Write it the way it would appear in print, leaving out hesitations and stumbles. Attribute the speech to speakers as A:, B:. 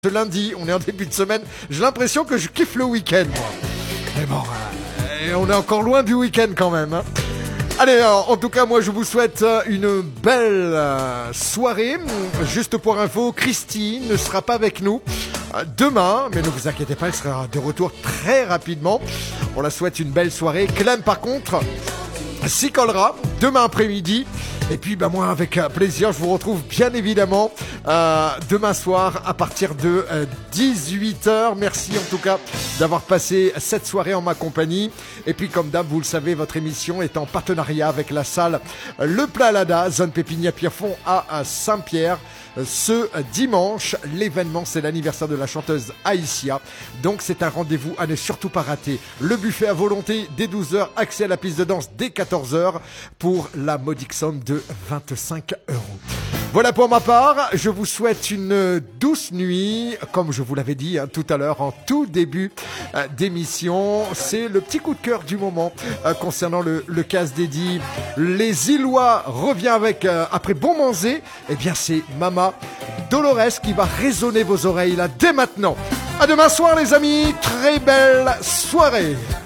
A: Ce lundi, on est en début de semaine, j'ai l'impression que je kiffe le week-end, moi. Mais bon, on est encore loin du week-end quand même. Hein. Allez, en tout cas, moi je vous souhaite une belle soirée. Juste pour info, Christine ne sera pas avec nous demain, mais ne vous inquiétez pas, elle sera de retour très rapidement. On la souhaite une belle soirée. Clem, par contre, s'y collera demain après-midi. Et puis moi avec plaisir je vous retrouve bien évidemment demain soir à partir de 18h. Merci en tout cas d'avoir passé cette soirée en ma compagnie. Et puis comme d'hab, vous le savez, votre émission est en partenariat avec la salle Le Plalada, zone Pépinière-Pierrefonds à Saint-Pierre. Ce dimanche, l'événement c'est l'anniversaire de la chanteuse Aïssia. Donc c'est un rendez-vous à ne surtout pas rater. Le buffet à volonté dès 12h, accès à la piste de danse dès 14h pour la modique somme de 25 €. Voilà pour ma part, je vous souhaite une douce nuit, comme je vous l'avais dit tout à l'heure en tout début d'émission. C'est le petit coup de cœur du moment concernant le casse dédié. Les Illois revient avec, après Bon Manzé, eh bien c'est Mama Dolores qui va résonner vos oreilles là dès maintenant. À demain soir les amis, très belle soirée.